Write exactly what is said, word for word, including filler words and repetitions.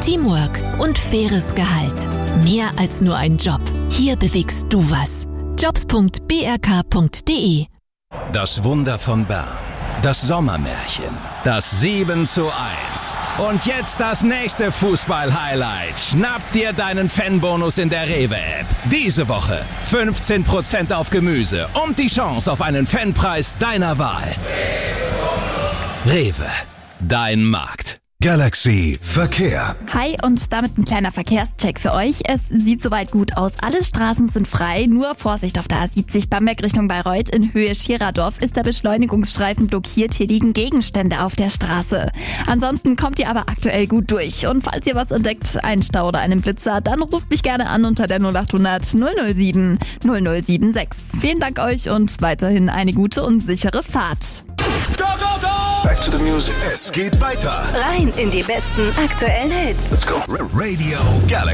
Teamwork und faires Gehalt. Mehr als nur ein Job. Hier bewegst du was. jobs punkt b r k punkt d e. Das Wunder von Bern. Das Sommermärchen. Das sieben zu eins. Und jetzt das nächste Fußball-Highlight. Schnapp dir deinen Fanbonus in der Rewe-App. Diese Woche fünfzehn Prozent auf Gemüse und die Chance auf einen Fanpreis deiner Wahl. Rewe. Dein Markt. Galaxy Verkehr. Hi und damit ein kleiner Verkehrscheck für euch. Es sieht soweit gut aus. Alle Straßen sind frei. Nur Vorsicht auf der A siebzig Bamberg Richtung Bayreuth. In Höhe Schirerdorf ist der Beschleunigungsstreifen blockiert. Hier liegen Gegenstände auf der Straße. Ansonsten kommt ihr aber aktuell gut durch. Und falls ihr was entdeckt, einen Stau oder einen Blitzer, dann ruft mich gerne an unter der null acht hundert null null sieben null null sieben sechs. Vielen Dank euch und weiterhin eine gute und sichere Fahrt. Go, go, go! Back to the music. Es geht weiter. Rein in die besten aktuellen Hits. Let's go. Radio Galaxy.